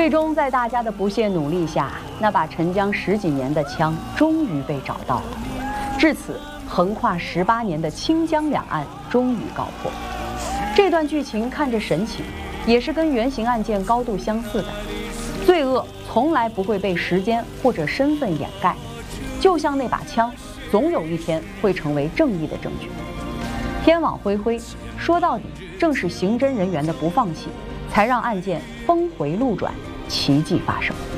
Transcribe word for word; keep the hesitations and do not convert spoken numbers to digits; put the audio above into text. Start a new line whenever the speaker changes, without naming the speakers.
最终，在大家的不懈努力下，那把沉江十几年的枪终于被找到了。至此，横跨十八年的清江两案终于告破。这段剧情看着神奇，也是跟原型案件高度相似的。罪恶从来不会被时间或者身份掩盖，就像那把枪，总有一天会成为正义的证据。天网恢恢，说到底，正是刑侦人员的不放弃，才让案件峰回路转，奇迹发生。